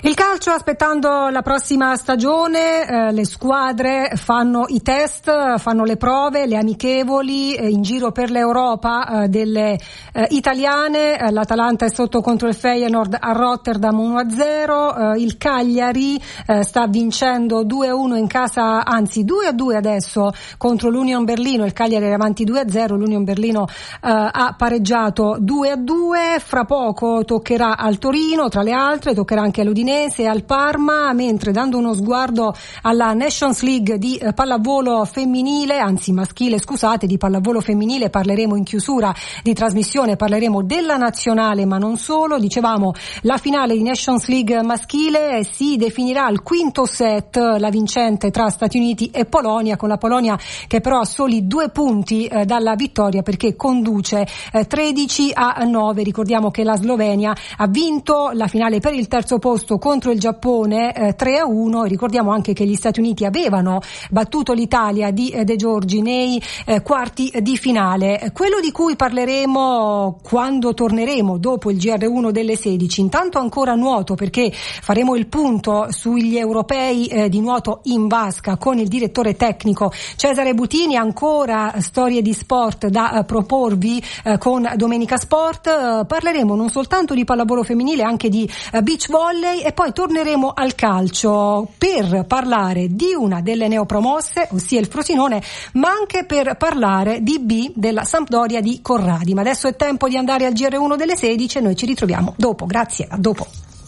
Il calcio, aspettando la prossima stagione, le squadre fanno i test, fanno le prove, le amichevoli in giro per l'Europa delle italiane. L'Atalanta è sotto contro il Feyenoord a Rotterdam 1-0, il Cagliari sta vincendo 2-1 in casa, anzi 2-2 adesso contro l'Union Berlino. Il Cagliari era avanti 2-0, l'Union Berlino ha pareggiato 2-2. Fra poco toccherà al Torino, tra le altre toccherà anche all'Udinese e al Parma, mentre dando uno sguardo alla Nations League di pallavolo femminile, anzi maschile scusate, di pallavolo femminile parleremo in chiusura di trasmissione, parleremo della nazionale ma non solo. Dicevamo, la finale di Nations League maschile si definirà al quinto set, la vincente tra Stati Uniti e Polonia, con la Polonia che però ha soli 2 punti dalla vittoria perché conduce 13-9. Ricordiamo che la Slovenia ha vinto la finale per il terzo posto contro il Giappone 3-1. Ricordiamo anche che gli Stati Uniti avevano battuto l'Italia di De Giorgi nei quarti di finale. Quello di cui parleremo quando torneremo dopo il GR1 delle 16, intanto ancora nuoto, perché faremo il punto sugli europei di nuoto in vasca con il direttore tecnico Cesare Butini. Ancora storie di sport da proporvi con Domenica Sport. Parleremo non soltanto di pallavolo femminile, anche di beach volley, e poi torneremo al calcio per parlare di una delle neopromosse, ossia il Frosinone, ma anche per parlare di B della Sampdoria di Corradi. Ma adesso è tempo di andare al GR1 delle 16 e noi ci ritroviamo dopo. Grazie, a dopo.